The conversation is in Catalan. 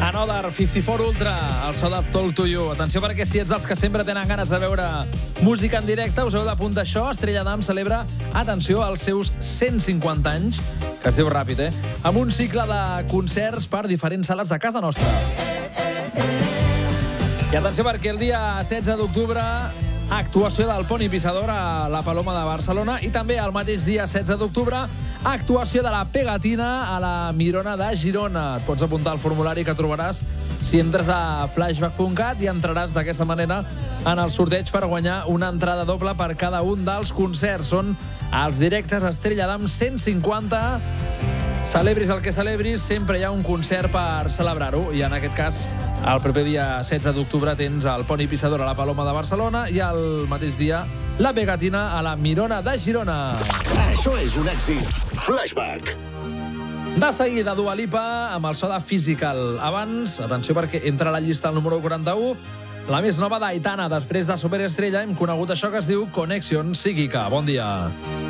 Another 54 Ultra, el so de Talk to You. Atenció, perquè si ets dels que sempre tenen ganes de veure música en directe, us heu d'apuntar això. Estrella Damm celebra, atenció, els seus 150 anys, que es diu ràpid, amb un cicle de concerts per diferents sales de casa nostra. I atenció, perquè el dia 16 d'octubre, actuació del Poni Pissador a la Paloma de Barcelona, i també el mateix dia 16 d'octubre, actuació de la Pegatina a la Mirona de Girona. Et pots apuntar al formulari que trobaràs si entres a flashback.cat i entraràs d'aquesta manera en el sorteig per guanyar una entrada doble per cada un dels concerts. Són els directes Estrella Damm 150. Celebris el que celebris, sempre hi ha un concert per celebrar-ho, i en aquest cas el proper dia 16 d'octubre tens el Poni Pissador a la Paloma de Barcelona i el mateix dia la Pegatina a la Mirona de Girona. Això és un èxit. Flashback. De seguida, Dua Lipa amb el so de Physical. Abans, atenció, perquè entra a la llista el número 41, la més nova d'Aitana. Després de Superestrella hem conegut això que es diu Connexión Psíquica. Bon dia.